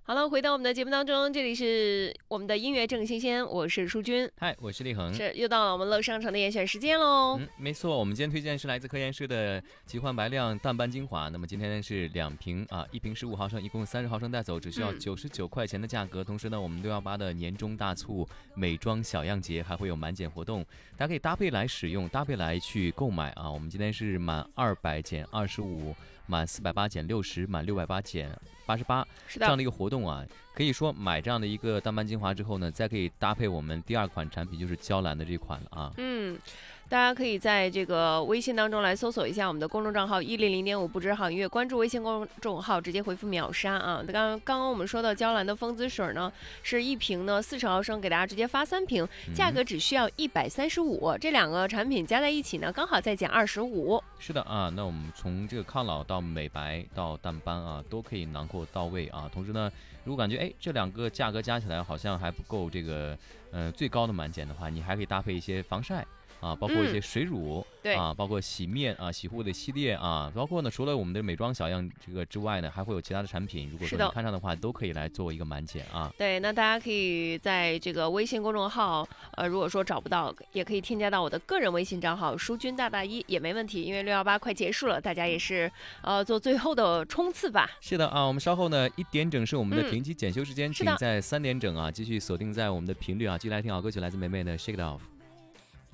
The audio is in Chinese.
好了，回到我们的节目当中，这里是我们的音乐正新鲜，我是淑君， 嗨，我是立恒， 是又到了我们乐商城的严选时间喽。 没错，我们今天推荐是来自科颜氏的奇幻白亮淡斑精华。那么今天是2瓶啊，1瓶15毫升，一共30毫升带走，只需要99块钱的价格。同时呢，我们618的年终大促美妆小样节还会有满减活动，大家可以搭配来使用，搭配来去购买啊。我们今天是满200减25，满480减60，满680减88， 是这样的一个活动啊。可以说买这样的一个淡斑精华之后呢，再可以搭配我们第2款产品，就是娇兰的这款了啊。 大家可以在这个微信当中来搜索一下我们的公众账号100.5不止好音乐，关注微信公众号，直接回复秒杀啊。刚刚我们说到娇兰的蜂姿水呢，是一瓶呢40毫升，给大家直接发3瓶，价格只需要135，这2个产品加在一起呢，刚好再减25。 是的啊，那我们从这个抗老到美白到淡斑啊，都可以囊括到位啊。同时呢，如果感觉这2个价格加起来好像还不够这个最高的满减的话，你还可以搭配一些防晒啊，包括一些水乳， 对啊，包括洗面啊、洗护的系列啊，包括呢，除了我们的美妆小样这个之外呢，还会有其他的产品，如果说你看上的话，都可以来做一个满减啊。 对，那大家可以在这个微信公众号，如果说找不到，也可以添加到我的个人微信账号淑君大大一也没问题，因为618快结束了，大家也是做最后的冲刺吧。 是的啊，我们稍后呢1点整是我们的停机检修时间，请在3点整啊继续锁定在我们的频率啊，继续来听好歌曲，来自梅梅的 Shake It Off。